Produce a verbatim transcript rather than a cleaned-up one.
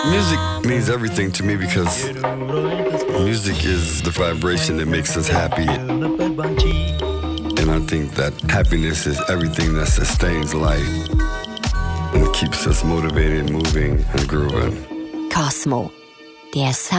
Music means everything to me because music is the vibration that makes us happy. And I think that happiness is everything that sustains life and keeps us motivated, moving, and grooving. Cosmo, der